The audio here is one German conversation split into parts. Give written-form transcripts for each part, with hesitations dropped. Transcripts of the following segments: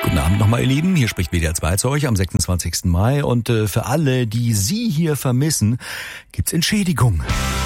Guten Abend nochmal, ihr Lieben. Hier spricht WDR 2 zu euch am 26. Mai. Und für alle, die Sie hier vermissen, gibt's Entschädigung.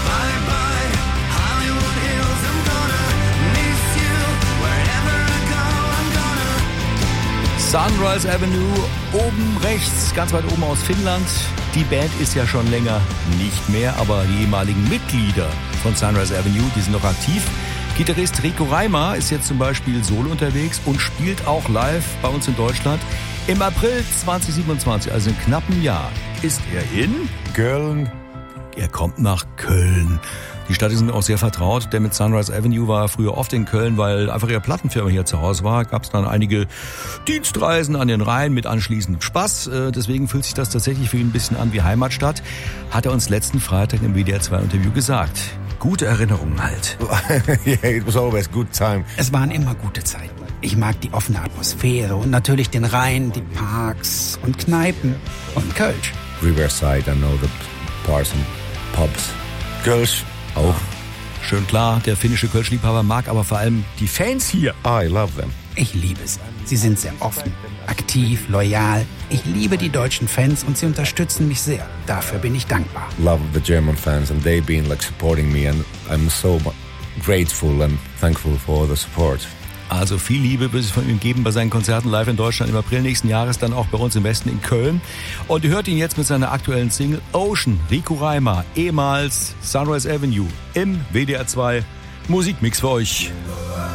Sunrise Avenue, oben rechts, ganz weit oben aus Finnland. Die Band ist ja schon länger nicht mehr, aber die ehemaligen Mitglieder von Sunrise Avenue, die sind noch aktiv. Gitarrist Rico Reimer ist jetzt zum Beispiel solo unterwegs und spielt auch live bei uns in Deutschland. Im April 2027, also in knappem Jahr, ist er in Köln. Er kommt nach Köln. Die Stadt ist ihm auch sehr vertraut, denn mit Sunrise Avenue war er früher oft in Köln, weil einfach ihre Plattenfirma hier zu Hause war. Gab es dann einige Dienstreisen an den Rhein mit anschließendem Spaß. Deswegen fühlt sich das tatsächlich für ihn ein bisschen an wie Heimatstadt. Hat er uns letzten Freitag im WDR 2 Interview gesagt. Gute Erinnerungen halt. Yeah, it was always good time. Es waren immer gute Zeiten. Ich mag die offene Atmosphäre und natürlich den Rhein, die Parks und Kneipen und Kölsch. Riverside, I know the bars and pubs. Kölsch auch. Schön klar, der finnische Kölsch-Liebhaber mag aber vor allem die Fans hier. I love them. Ich liebe sie. Sie sind sehr offen, aktiv, loyal. Ich liebe die deutschen Fans und sie unterstützen mich sehr. Dafür bin ich dankbar. Love the German fans and they've been supporting me and I'm so grateful and thankful for the support. Also viel Liebe wird es von ihm geben bei seinen Konzerten live in Deutschland im April nächsten Jahres, dann auch bei uns im Westen in Köln. Und ihr hört ihn jetzt mit seiner aktuellen Single Ocean, Rico Reimer, ehemals Sunrise Avenue im WDR 2 Musikmix für euch.